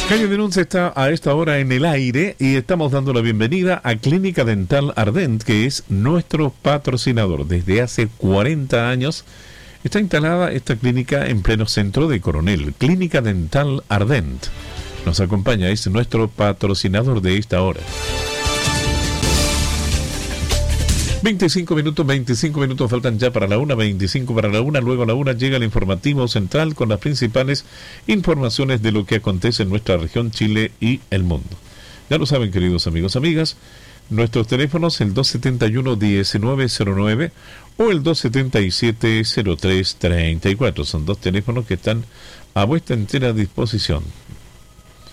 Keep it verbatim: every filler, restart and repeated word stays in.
Calle Denuncia está a esta hora en el aire y estamos dando la bienvenida a Clínica Dental Ardent, que es nuestro patrocinador. Desde hace cuarenta años está instalada esta clínica en pleno centro de Coronel. Clínica Dental Ardent nos acompaña, es nuestro patrocinador de esta hora. veinticinco minutos, veinticinco minutos faltan ya para la una, veinticinco para la una, luego a la una llega el informativo central con las principales informaciones de lo que acontece en nuestra región, Chile y el mundo. Ya lo saben, queridos amigos, amigas, nuestros teléfonos el dos setenta y uno, diecinueve cero nueve o el dos setenta y siete, cero tres treinta y cuatro, son dos teléfonos que están a vuestra entera disposición.